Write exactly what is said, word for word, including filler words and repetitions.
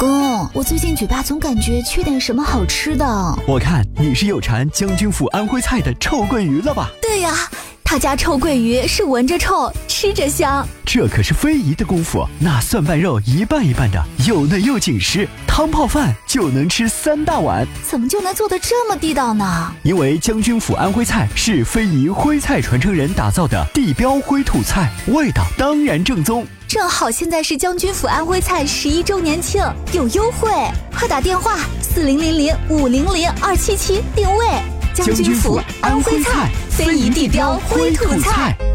公，我最近嘴巴总感觉缺点什么好吃的。 我看你是有馋将军府安徽菜的臭鳜鱼了吧？ 对呀，他家臭鳜鱼是闻着臭，吃着香。 这可是非遗的功夫，那蒜瓣肉一半一半的，又嫩又紧实，汤泡饭就能吃三大碗。 怎么就能做得这么地道呢？ 因为将军府安徽菜是非遗徽菜传承人打造的地标徽土菜，味道当然正宗。 正好现在是将军府安徽菜十一周年庆，有优惠，快打电话四零零零五零零二七七定位。 将军府安徽菜，非遗地标徽土菜。